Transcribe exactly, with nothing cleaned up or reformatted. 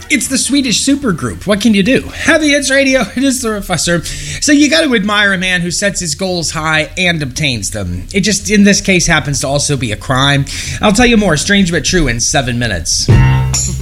It's the Swedish supergroup. What can you do? Heavy Hits Radio, it is the Professor. So you got to admire a man who sets his goals high and obtains them. It just, in this case, happens to also be a crime. I'll tell you more, strange but true, in seven minutes.